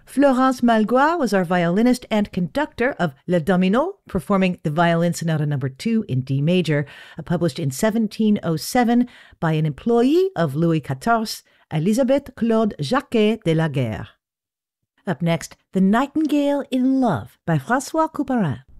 Florence Malgois was our violinist and conductor of Le Domino, performing the Violin Sonata No. 2 in D major, published in 1707 by an employee of Louis XIV, Elisabeth Claude Jacquet de la Guerre. Up next, The Nightingale in Love by François Couperin.